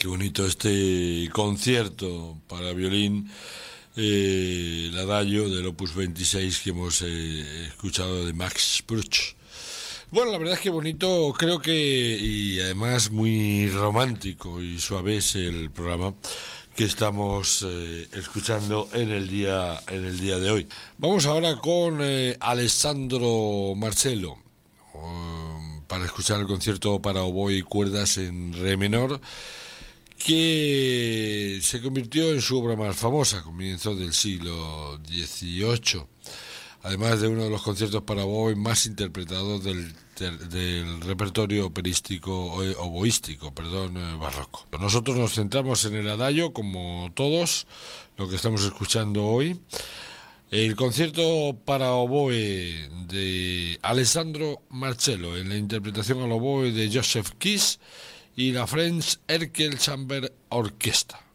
Qué bonito este concierto para violín, el adagio del Opus 26 que hemos escuchado de Max Bruch. Bueno, la verdad es que bonito, creo que, y además muy romántico y suave es el programa que estamos escuchando en el día de hoy. Vamos ahora con Alessandro Marcello para escuchar el concierto para oboe y cuerdas en re menor, que se convirtió en su obra más famosa a comienzos del siglo XVIII, además de uno de los conciertos para oboe más interpretados del repertorio oboístico barroco. Nosotros nos centramos en el adagio, como todos, lo que estamos escuchando hoy. El concierto para oboe de Alessandro Marcello, en la interpretación al oboe de Joseph Kiss y la French Erkel Chamber Orchestra.